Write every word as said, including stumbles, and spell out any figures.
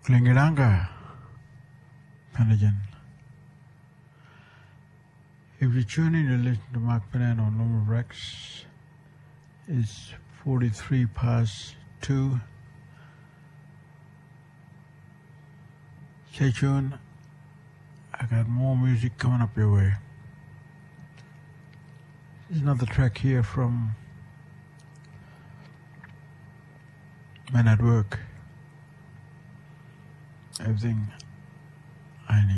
Klingiranga, Panajan. If you tune in, you listen to Mark Panan on Normal Rex. It's forty-three past two. Stay tuned. I got more music coming up your way. There's another track here from Men at Work. Everything I need.